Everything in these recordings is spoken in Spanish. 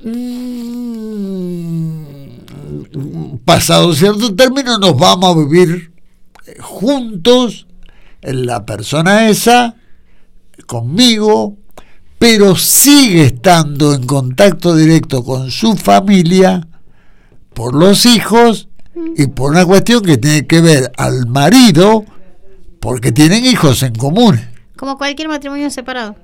pasado cierto término nos vamos a vivir juntos, la persona esa conmigo, pero sigue estando en contacto directo con su familia por los hijos y por una cuestión que tiene que ver al marido, porque tienen hijos en común. Como cualquier matrimonio separado.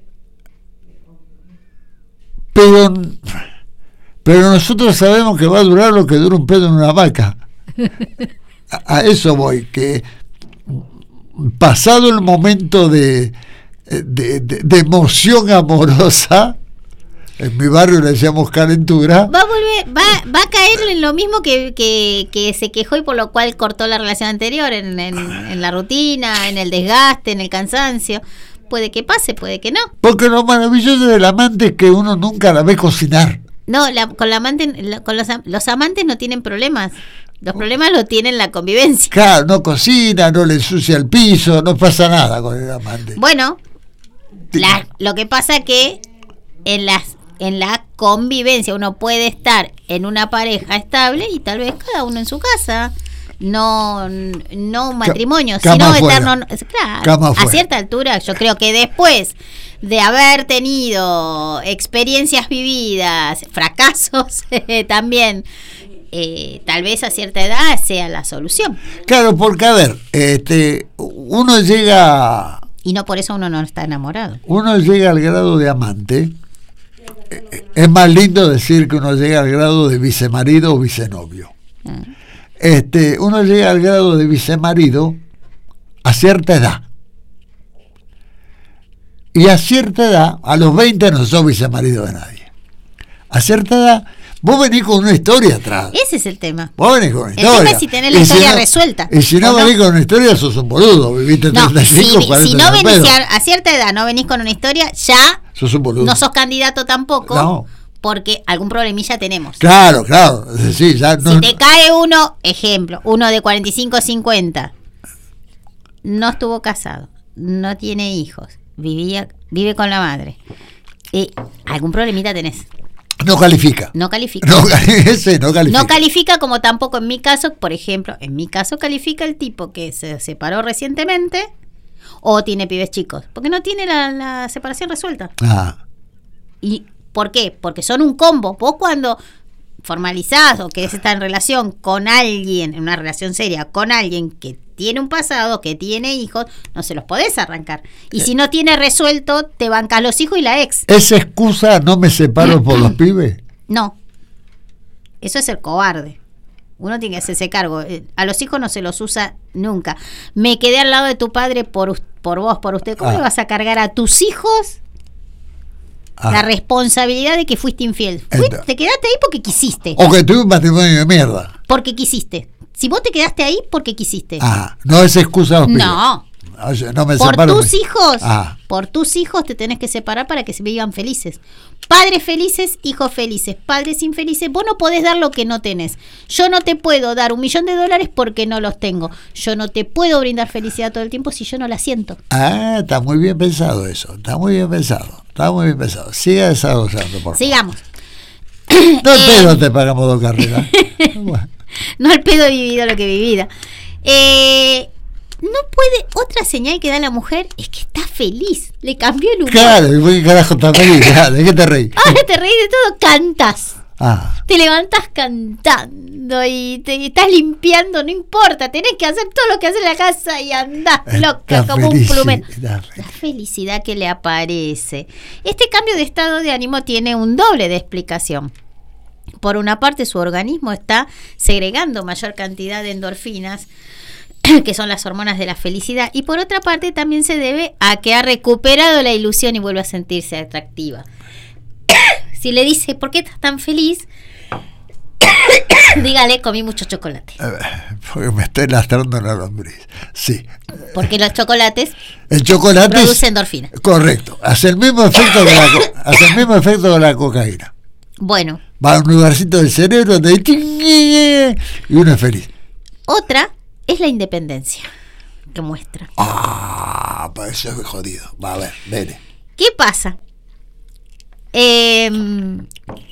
Pero nosotros sabemos que va a durar lo que dura un pedo en una vaca. A eso voy, que pasado el momento de emoción amorosa, en mi barrio le decíamos calentura, va a caer en lo mismo que se quejó y por lo cual cortó la relación anterior, en la rutina, en el desgaste, en el cansancio. Puede que pase, puede que no. Porque lo maravilloso del amante es que uno nunca la ve cocinar. No, con los amantes no tienen problemas. Los problemas los tienen la convivencia. Claro, no cocina, no le ensucia el piso, no pasa nada con el amante. Bueno, lo que pasa que en la convivencia uno puede estar en una pareja estable y tal vez cada uno en su casa. No un matrimonio, sino eterno. Claro, a cierta altura, yo creo que después de haber tenido experiencias vividas, fracasos también, tal vez a cierta edad sea la solución. Claro, porque a ver, uno llega, y no por eso uno no está enamorado. Uno llega al grado de amante. Es más lindo decir que uno llega al grado de vicemarido o vicenovio. Uno llega al grado de vicemarido a cierta edad. Y a cierta edad, a los 20 no sos vicemarido de nadie. A cierta edad, vos venís con una historia atrás. Ese es el tema. Vos venís con una historia. El tema es si tenés la historia resuelta. Y si no venís con una historia, sos un boludo. Viviste 35, 40 si no venís a cierta edad, no venís con una historia, ya sos un boludo. No sos candidato tampoco. No. Porque algún problemilla tenemos. Claro. Sí, ya no, si te cae uno de 45 50, no estuvo casado, no tiene hijos, vive con la madre, algún problemita tenés. No califica. No califica. No califica, como tampoco en mi caso, por ejemplo, califica el tipo que se separó recientemente o tiene pibes chicos, porque no tiene la separación resuelta. Y ¿por qué? Porque son un combo. Vos cuando formalizás o querés estar en relación con alguien, en una relación seria, con alguien que tiene un pasado, que tiene hijos, no se los podés arrancar. Y si no tiene resuelto, te bancás los hijos y la ex. ¿Esa excusa no me separo por los pibes? No. Eso es ser cobarde. Uno tiene que hacerse cargo. A los hijos no se los usa nunca. Me quedé al lado de tu padre por vos, por usted. ¿Cómo le vas a cargar a tus hijos la responsabilidad de que fuiste infiel? Te quedaste ahí porque quisiste. O que tuve un matrimonio de mierda. Porque quisiste. Si vos te quedaste ahí, porque quisiste. No es excusa. No. No me por separo. Por tus hijos te tenés que separar para que se vivan felices. Padres felices, hijos felices. Padres infelices, vos no podés dar lo que no tenés. Yo no te puedo dar $1.000.000 porque no los tengo. Yo no te puedo brindar felicidad todo el tiempo si yo no la siento. Está muy bien pensado eso. Está muy bien pensado. Siga desarrollando, por favor. Sigamos. No el pedo te pagamos 2 carreras. Bueno. No el pedo vivido lo que vivida. No puede, otra señal que da la mujer es que está feliz, le cambió el humor. Claro, ¿qué carajo está feliz? ¿De qué te reís? Ahora te reís de todo, cantas. Te levantás cantando y te estás limpiando, no importa, tenés que hacer todo lo que haces en la casa y andás loca como un plumero. La felicidad que le aparece. Este cambio de estado de ánimo tiene un doble de explicación. Por una parte, su organismo está segregando mayor cantidad de endorfinas, que son las hormonas de la felicidad, y por otra parte también se debe a que ha recuperado la ilusión y vuelve a sentirse atractiva. Si le dice, ¿por qué estás tan feliz? Dígale, comí mucho chocolate. Porque me estoy lastrando la lombriz. Sí. Porque los chocolates, produce endorfina. Correcto. Hace el mismo efecto que la cocaína. Bueno. Va a un lugarcito del cerebro y uno es feliz. Otra es la independencia que muestra. Pues eso es jodido. Va a ver, vete. ¿Qué pasa?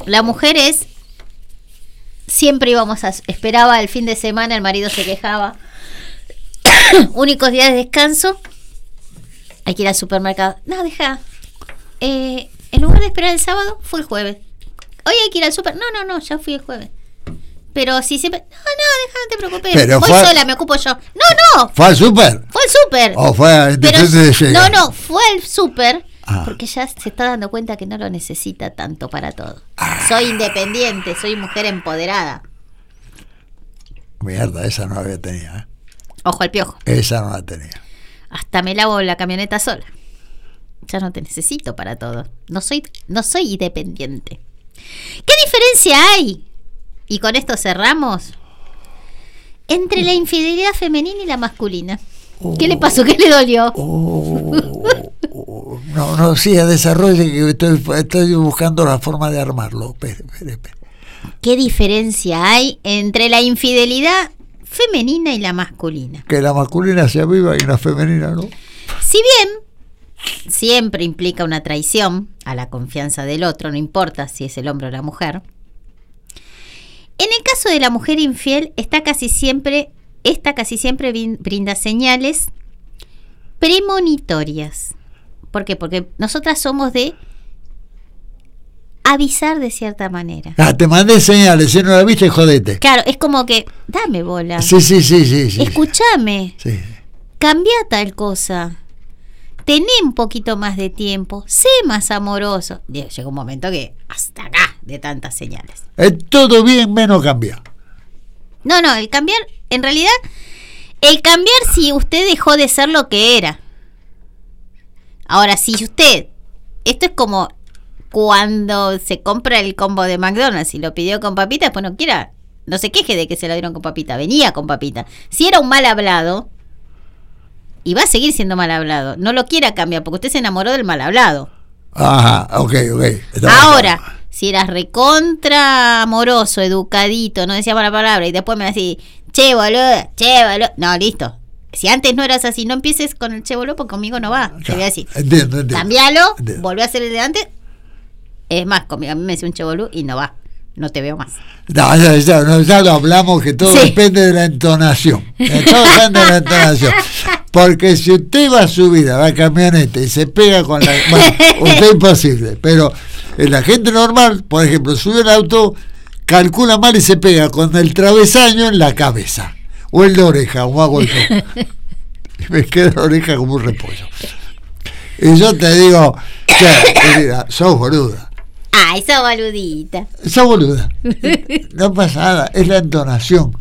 La mujer es, siempre esperaba el fin de semana, el marido se quejaba, únicos días de descanso, hay que ir al supermercado. No, deja, en lugar de esperar el sábado, fue el jueves. Hoy hay que ir al super. No, ya fui el jueves. Pero si siempre. No, deja, no te preocupes. Pero voy sola, me ocupo yo. No. ¿Fue al súper? Fue al súper. ¿O fue a de llegar? No, fue al súper. Porque ya se está dando cuenta que no lo necesita tanto para todo. Soy independiente, soy mujer empoderada. Mierda, esa no la había tenido, ¿eh? Ojo al piojo. Esa no la tenía. Hasta me lavo la camioneta sola. Ya no te necesito para todo. No soy independiente. ¿Qué diferencia hay? Y con esto cerramos. Entre la infidelidad femenina y la masculina. ¿Qué le pasó? ¿Qué le dolió? No, sí, desarrolle, que estoy buscando la forma de armarlo. Espere. ¿Qué diferencia hay entre la infidelidad femenina y la masculina? Que la masculina sea viva y la femenina no. Si bien siempre implica una traición a la confianza del otro, no importa si es el hombre o la mujer. En el caso de la mujer infiel, esta casi siempre brinda señales premonitorias. ¿Por qué? Porque nosotras somos de avisar de cierta manera. Te mandé señales, si no la viste, jodete. Claro, es como que, dame bola. Sí. Escúchame. Sí. Cambia tal cosa. Tené un poquito más de tiempo, sé más amoroso. Llega un momento que hasta acá de tantas señales. Todo bien menos cambiar. No, el cambiar, en realidad, si usted dejó de ser lo que era. Ahora, si usted, esto es como cuando se compra el combo de McDonald's y lo pidió con papita, después no se queje de que se lo dieron con papita, venía con papita. Si era un mal hablado, y va a seguir siendo mal hablado. No lo quiera cambiar porque usted se enamoró del mal hablado. Ajá, ok. Ahora, si eras recontra amoroso, educadito, no decía mala palabra y después me decís, che boludo. No, listo. Si antes no eras así, no empieces con el che boludo porque conmigo no va. Te voy a decir. Entiendo. Cambialo, volví a hacer el de antes. Es más, conmigo a mí me decía un che boludo y no va. No te veo más. No, ya lo hablamos, que todo depende de la entonación. Todo depende de la entonación. Porque si usted va a subir a la camioneta y se pega con la... Bueno, usted es imposible. Pero la gente normal, por ejemplo, sube el auto, calcula mal y se pega con el travesaño en la cabeza. O en la oreja, como hago yo. Y me queda la oreja como un repollo. Y yo te digo, mira, sos boluda. Ay, esa boludita. Esa boluda. No pasa nada, es la entonación.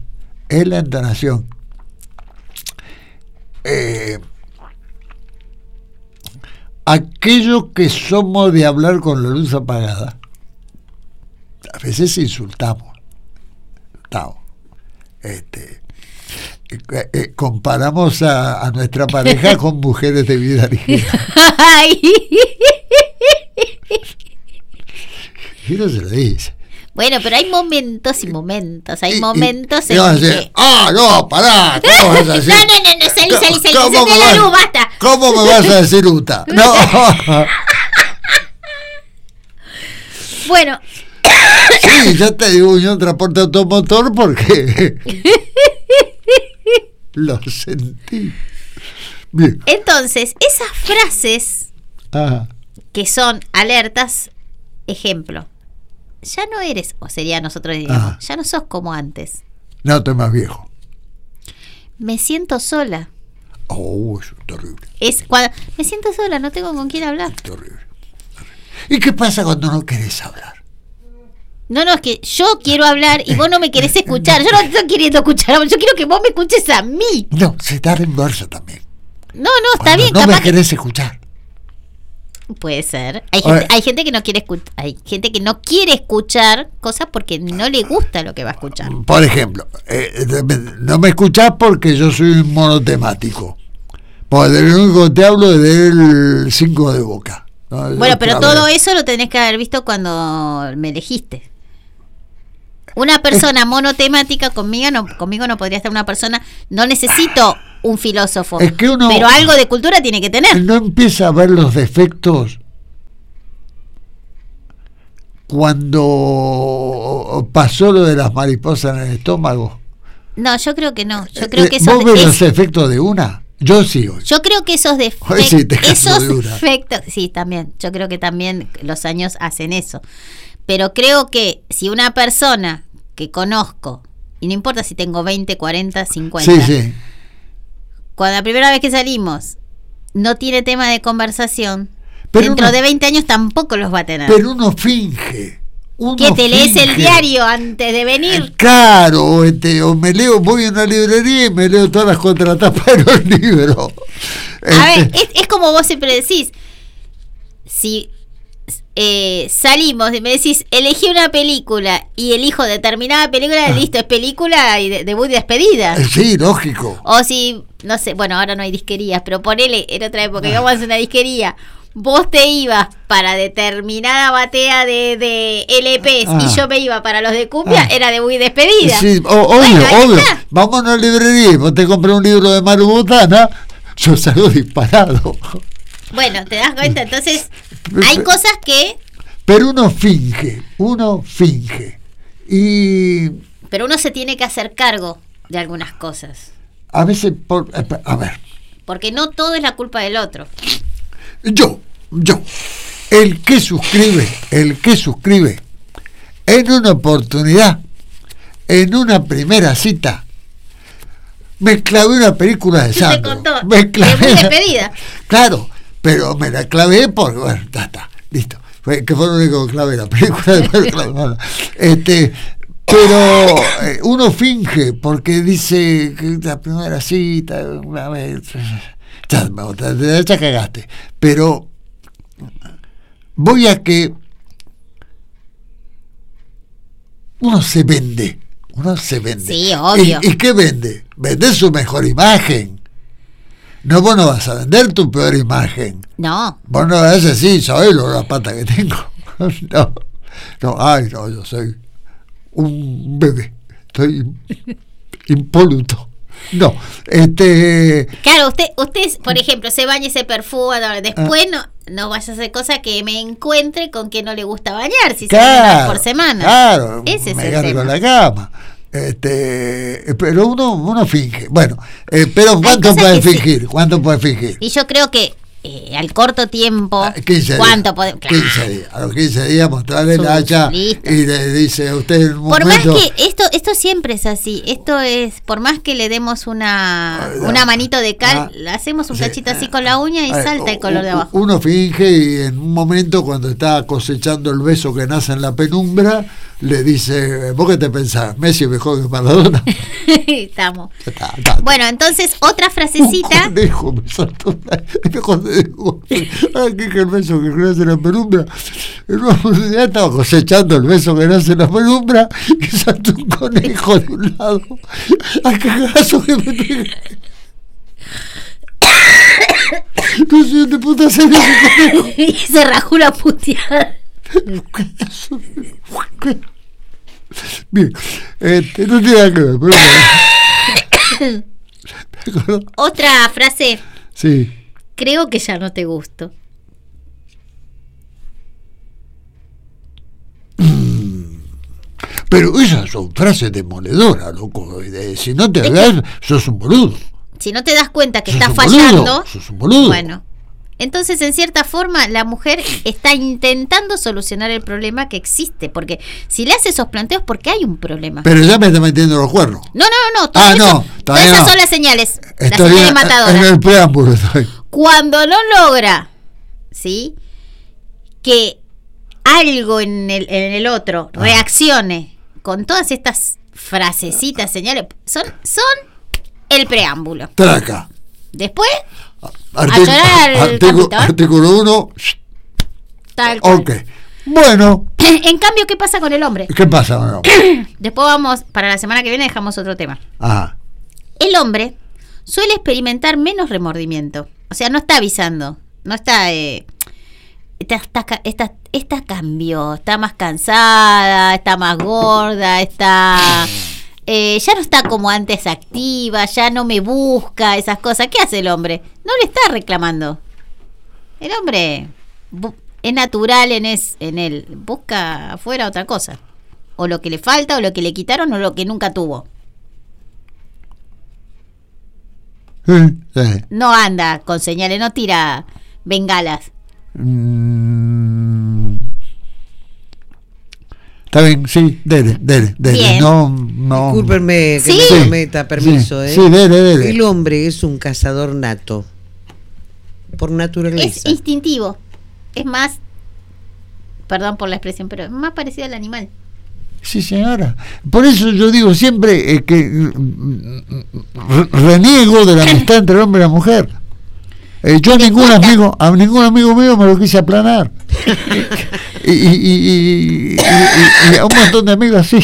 Aquello que somos de hablar con la luz apagada, a veces insultamos. Comparamos a nuestra pareja con mujeres de vida ligera. Y no se lo dice. Bueno, pero hay momentos y momentos. Hay momentos en que... no, pará. ¿Cómo vas a decir? No, salí. La luz, basta. ¿Cómo me vas a decir Uta? No. Bueno. Sí, ya te digo, un transporte automotor porque... Lo sentí. Bien. Entonces, esas frases que son alertas, ejemplo, ya no eres, o sería nosotros diríamos, ya no sos como antes. No, estoy más viejo. Me siento sola. Eso es terrible. Es cuando me siento sola, no tengo con quién hablar. Es terrible. ¿Y qué pasa cuando no querés hablar? No, es que yo quiero hablar y vos no me querés escuchar. Yo no te estoy queriendo escuchar, yo quiero que vos me escuches a mí. No, se da la inversa también. No, está bien. No me querés escuchar. Puede ser. Hay gente que no quiere escuchar. Hay gente que no quiere escuchar cosas porque no le gusta lo que va a escuchar. Por ejemplo, no me escuchás porque yo soy un monotemático. Porque del único que te hablo es del 5 de Boca. ¿No? Bueno, pero todo eso lo tenés que haber visto cuando me elegiste. Una persona monotemática conmigo no podría estar una persona. No necesito un filósofo, es que pero algo de cultura tiene que tener. No empieza a ver los defectos cuando pasó lo de las mariposas en el estómago? No, yo creo que no. Yo creo que ¿Vos ves los efectos de una? Yo sí. Yo creo que esos efectos, sí, también. Yo creo que también los años hacen eso. Pero creo que si una persona que conozco, y no importa si tengo 20, 40, 50, sí. Cuando la primera vez que salimos no tiene tema de conversación, pero dentro de 20 años tampoco los va a tener. Pero uno finge. ¿Que te lees el diario antes de venir? Claro, o me leo, voy a una librería y me leo todas las contratapas de los libros. A ver, es como vos siempre decís, si salimos y me decís, elegí una película y elijo determinada película, listo, es película y debut y despedida. Sí, lógico. O si, no sé, bueno, ahora no hay disquerías, pero ponele, en otra época íbamos a hacer una disquería, vos te ibas para determinada batea de LPs y yo me iba para los de cumbia, era debut y despedida. Sí, obvio. Vamos a una librería y vos te compras un libro de Maru Botana, yo salgo disparado. Bueno, ¿te das cuenta? Entonces, hay cosas que... Pero uno finge. Pero uno se tiene que hacer cargo de algunas cosas. A veces, a ver. Porque no todo es la culpa del otro. Yo, el que suscribe, en una oportunidad, en una primera cita, me clavé una película de Sandro. Me clavé. De despedida. Claro, pero me la clavé porque, bueno, está, listo. Que fue lo único que clavé la película de pero uno finge porque dice que la primera cita, una vez, ya cagaste. Pero voy a que uno se vende. Sí, obvio. ¿Y qué vende? Vende su mejor imagen. No, vos no vas a vender tu peor imagen. No. Vos no vas a decir, ¿sabés la pata que tengo? No, yo soy un bebé. Estoy impoluto. No, Claro, usted, por ejemplo, se baña y se perfuma, después no vaya a hacer cosas que me encuentre con que no le gusta bañar, si se baña por semana. Claro, ese es me el agarro tema. con la cama. Pero uno finge. Bueno, pero ¿cuánto puede fingir? Sí. ¿Cuánto puede fingir? Y yo creo que al corto tiempo, 15 ¿cuánto podemos? Claro. 15 días. A los 15 días mostrarle el hacha listo. Y le dice a usted en un por momento... más que esto siempre es así, esto es, por más que le demos una manito de cal, hacemos un cachito así con la uña y salta el color de abajo. Uno finge y en un momento cuando está cosechando el beso que nace en la penumbra, le dice, ¿vos qué te pensás? ¿Messi es mejor que Maradona? Estamos. Está. Bueno, entonces, otra frasecita. Un conejo me saltó. Que el beso que nace en la penumbra. En una oportunidad estaba cosechando el beso que nace en la penumbra y saltó un conejo de un lado. ¡Ay, qué cagazo que me pegué! No sé dónde puta hacer ese conejo. Y se rajó la puteada. Bien, no tiene nada que ver, pero otra frase. Sí. Creo que ya no te gusto. Pero esas son frases demoledoras, loco. Si no te das, sos un boludo. Si no te das cuenta que estás fallando, sos un boludo. Bueno, entonces en cierta forma la mujer está intentando solucionar el problema que existe, porque si le hace esos planteos porque hay un problema. Pero ya me está metiendo los cuernos. No, todavía esas no. son las señales, las señales bien, matadoras. En el preámbulo estoy. Cuando no logra, ¿sí?, que algo en el otro reaccione con todas estas frasecitas, señales, son el preámbulo. Traca. Después artículo 1. Tal cual. Ok. Bueno. En cambio, ¿qué pasa con el hombre? ¿Qué pasa con el hombre? Después vamos, para la semana que viene dejamos otro tema. Ajá. El hombre suele experimentar menos remordimiento. O sea, no está avisando. No está... Esta cambió. Está más cansada, está más gorda, está... ya no está como antes activa, ya no me busca, esas cosas. ¿Qué hace el hombre? No le está reclamando. El hombre es natural en él. Busca afuera otra cosa. O lo que le falta, o lo que le quitaron, o lo que nunca tuvo. No anda con señales, no tira bengalas. Está bien, sí, dele. Bien. No. Discúlpenme que ¿Sí? me someta, permiso. Sí, dele. El hombre es un cazador nato, por naturaleza. Es instintivo. Es más, perdón por la expresión, pero es más parecido al animal. Sí, señora. Por eso yo digo siempre que reniego de la amistad entre el hombre y la mujer. Yo a ningún amigo mío me lo quise aplanar. y a un montón de amigos así.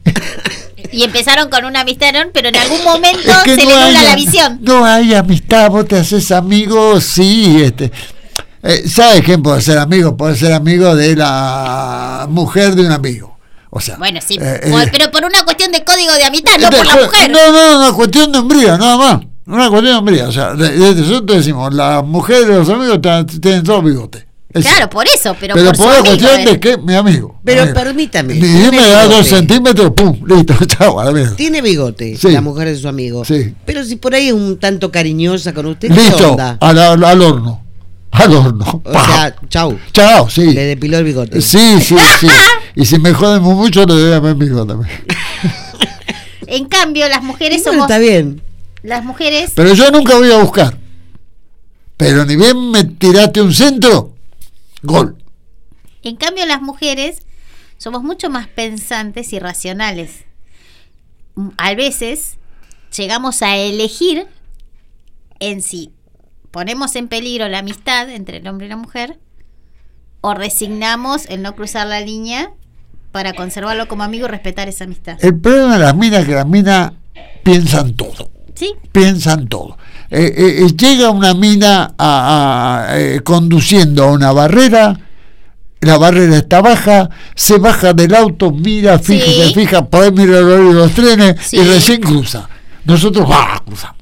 Y empezaron con una amistad, pero en algún momento se le nubla la visión. No hay amistad, vos te haces amigo, sí. ¿Sabes quién puede ser amigo? Puede ser amigo de la mujer de un amigo. O sea, bueno, sí, pero por una cuestión de código de amistad, no por la mujer. No, una cuestión de hombría, nada más. Una cuestión de hombría. O sea, nosotros decimos, las mujeres de los amigos tienen todo bigote. Claro, por eso, pero por su la amigo, cuestión de que mi amigo. Pero permítame. Ni me da 2 centímetros, pum, listo, chao, a la mierda. Tiene bigote, sí. La mujer de su amigo. Sí. Pero si por ahí es un tanto cariñosa con usted, listo, ¿qué onda? al horno. O sea, chau. Chao, sí. Le depiló el bigote. Sí. Y si me joden mucho, le doy a mi amigo también. En cambio, las mujeres somos... Está bien. Las mujeres... Pero yo nunca voy a buscar. Pero ni bien me tiraste un centro, gol. En cambio, las mujeres somos mucho más pensantes y racionales. A veces llegamos a elegir en si ponemos en peligro la amistad entre el hombre y la mujer o resignamos el no cruzar la línea para conservarlo como amigo y respetar esa amistad. El problema de las minas es que las minas piensan todo. Sí. Piensan todo. Llega una mina conduciendo a una barrera, la barrera está baja, se baja del auto, mira, se fija, por ahí mira los trenes y recién cruza. Nosotros cruzamos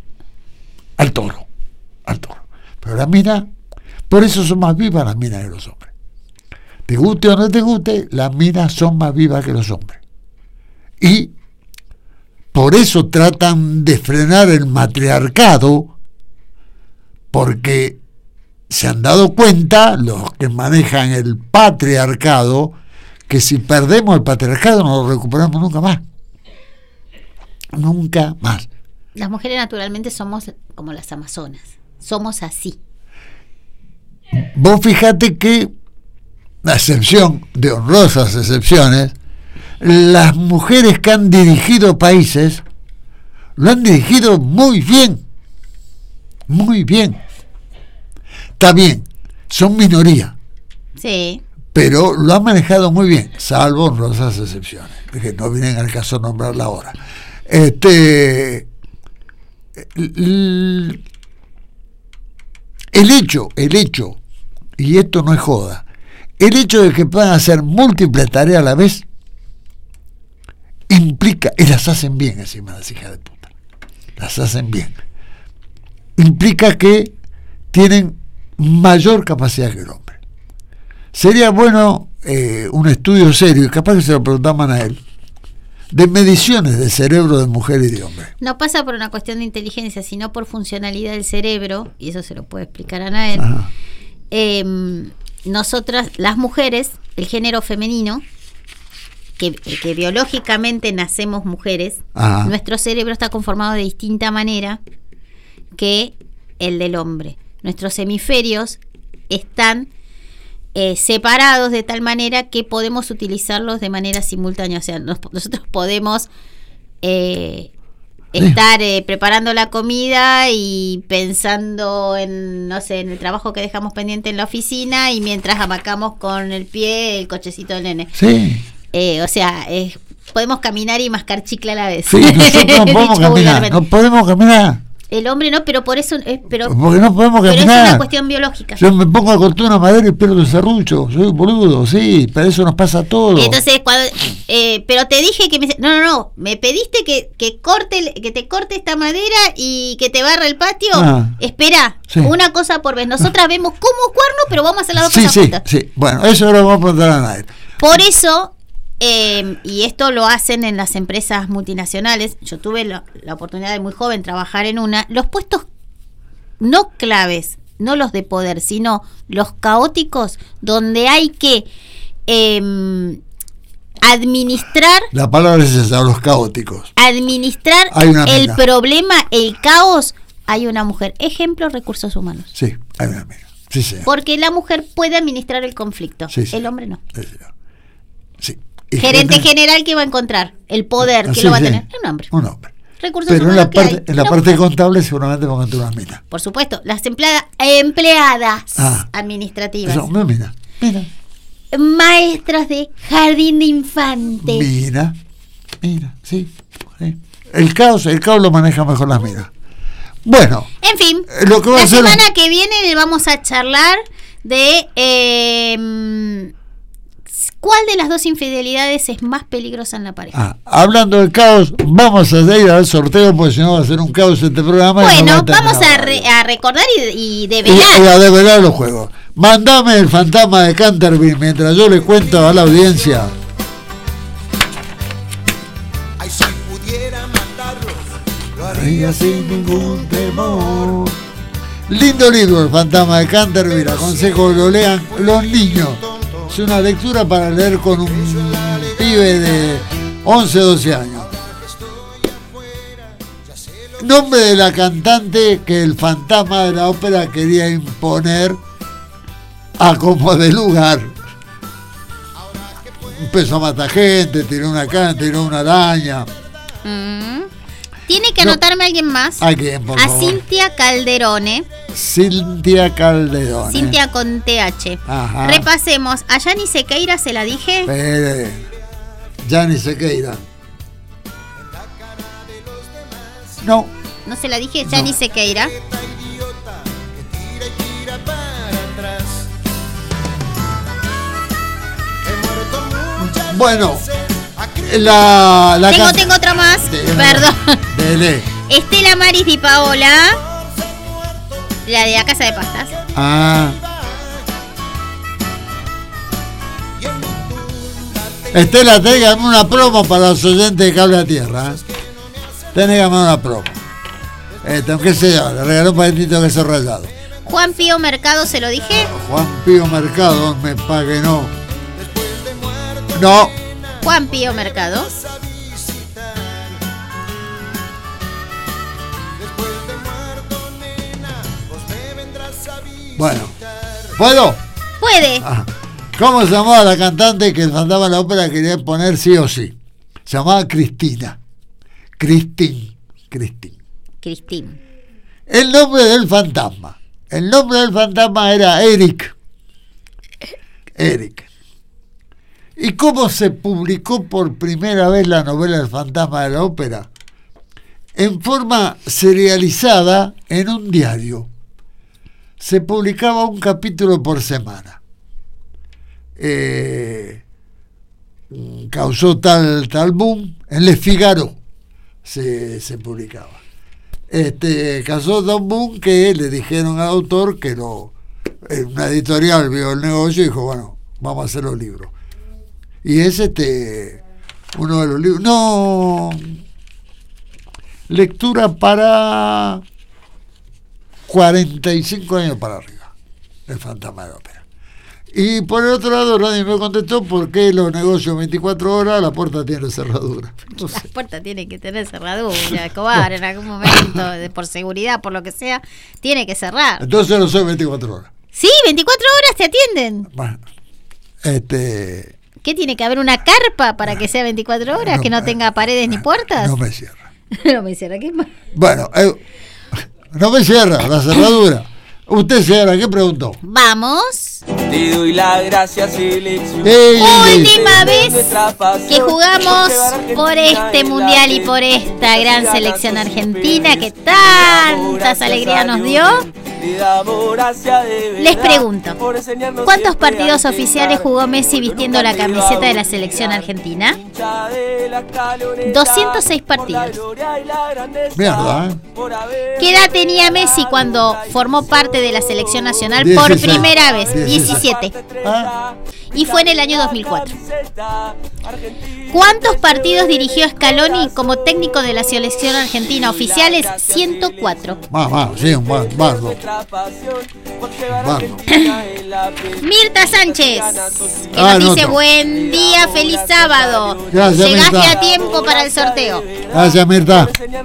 al toro. Pero las minas, por eso son más vivas las minas que los hombres. Te guste o no te guste, las minas son más vivas que los hombres. Y por eso tratan de frenar el matriarcado, porque se han dado cuenta los que manejan el patriarcado que si perdemos el patriarcado no lo recuperamos nunca más. Las mujeres naturalmente somos como las amazonas, somos así. Vos fijate que, a excepción de honrosas excepciones, las mujeres que han dirigido países lo han dirigido muy bien. Está bien, son minoría. Sí. Pero lo han manejado muy bien, salvo honrosas excepciones, que no vienen al caso nombrarla ahora. El hecho, y esto no es joda, el hecho de que puedan hacer múltiples tareas a la vez implica, y las hacen bien encima las hijas de puta, las hacen bien, implica que tienen mayor capacidad que el hombre. Sería bueno un estudio serio, y capaz que se lo preguntaban a él, de mediciones de cerebro de mujer y de hombre. No pasa por una cuestión de inteligencia, sino por funcionalidad del cerebro, y eso se lo puede explicar a Anael. Nosotras, las mujeres, el género femenino, que biológicamente nacemos mujeres, nuestro cerebro está conformado de distinta manera que el del hombre. Nuestros hemisferios están separados de tal manera que podemos utilizarlos de manera simultánea. O sea, nosotros podemos estar preparando la comida y pensando en, no sé, en el trabajo que dejamos pendiente en la oficina, y mientras amacamos con el pie el cochecito del nene. Sí. O sea, podemos caminar y mascar chicle a la vez. Sí, nosotros no podemos caminar. El hombre no, pero por eso... porque no podemos caminar. Pero es una cuestión biológica. Yo me pongo a cortar una madera y pierdo el serrucho. Soy boludo, sí, pero eso nos pasa a todos. Entonces, pero te dije que... No. Me pediste que te corte esta madera y que te barra el patio. Espera, sí. Una cosa por vez. Nosotras vemos como cuerno, pero vamos a hacer las dos cosas juntas. Sí. Bueno, eso lo vamos a preguntar a nadie. Por eso... y esto lo hacen en las empresas multinacionales. Yo tuve la oportunidad de muy joven trabajar en una. Los puestos no claves, no los de poder, sino los caóticos, donde hay que administrar. La palabra es esa, los caóticos. Administrar el problema, el caos. Hay una mujer. Ejemplo, recursos humanos. Sí, hay una mina. Sí, sí. Porque la mujer puede administrar el conflicto. Sí, el hombre no. Sí. Gerente general que va a encontrar el poder que lo va a tener un hombre. Recursos pero en la parte contable seguramente van a encontrar unas minas. Por supuesto, las empleadas administrativas. Eso, mira. Maestras de jardín de infantes. Mira, sí. El caos lo maneja mejor las minas. Bueno. En fin, lo que la semana que viene le vamos a charlar de ¿cuál de las dos infidelidades es más peligrosa en la pareja? Hablando del caos, vamos a ir al sorteo, porque si no va a ser un caos este programa. Bueno, vamos a recordar y develar. Y a develar los juegos. Mandame el fantasma de Canterbury mientras yo le cuento a la audiencia. Ay, si pudiera matarlos, lo haría sin ningún temor. Lindo libro, el fantasma de Canterbury. Aconsejo que lo lean los niños. Es una lectura para leer con un pibe de 11 o 12 años. Nombre de la cantante que el fantasma de la ópera quería imponer a como de lugar. Empezó a matar gente, tiró una araña. Tiene que anotarme a alguien más. ¿A quién, por favor? Cintia Calderone. Cintia con TH. Ajá. Repasemos. A Yani Sequeira se la dije. Yani Sequeira. No. No se la dije. Yani Sequeira. Bueno. Tengo otra más. Perdón. Dele. Estela Maris Di Paola. La de la Casa de Pastas. Estela, tráigame una promo para los oyentes de Cable a Tierra. Tráigame una promo. Aunque sea, le regaló un paquetito de queso rallado. Juan Pío Mercado, ¿se lo dije? Juan Pío Mercado, me pague no. No. Juan Pío Mercado. Bueno, ¿puedo? Puede. ¿Cómo se llamaba la cantante que el fantasma de la ópera quería poner sí o sí? Se llamaba Cristina. Cristín. El nombre del fantasma. El nombre del fantasma era Eric. ¿Y cómo se publicó por primera vez la novela El fantasma de la ópera? En forma serializada en un diario. Se publicaba un capítulo por semana. Causó tal boom. En Le Figaro se publicaba. Causó tal boom que le dijeron al autor que una editorial vio el negocio y dijo, bueno, vamos a hacer los libros. Y es uno de los libros. No. Lectura para 45 años para arriba. El fantasma de la ópera. Y por el otro lado, Rodney me contestó por qué los negocios 24 horas, la puerta tiene cerradura. No sé. La puerta tiene que tener cerradura, Escobar, en algún momento, por seguridad, por lo que sea, tiene que cerrar. Entonces no son 24 horas. Sí, 24 horas te atienden. Bueno, ¿qué tiene que haber una carpa para que sea 24 horas? ¿Que no tenga paredes ni puertas? No me cierra. No me cierra, ¿qué más? Bueno, no me cierra la cerradura. Usted, señora, ¿qué preguntó? Vamos. Te doy las gracias, selección. Última vez que jugamos por este mundial y por esta gran selección argentina que tantas alegrías nos dio. Les pregunto, ¿cuántos partidos oficiales jugó Messi vistiendo la camiseta de la selección argentina? 206 partidos. Mierda, ¿eh? ¿Qué edad tenía Messi cuando formó parte de la selección nacional 16. por primera vez? 17. 17. Y fue en el año 2004. ¿Cuántos partidos dirigió Scaloni como técnico de la selección argentina oficiales? 104. Sí, un bardo. Mirta Sánchez, que nos dice no. buen día, feliz sábado. Gracias, Llegaste Mirta. a tiempo para el sorteo. Gracias, Mirta.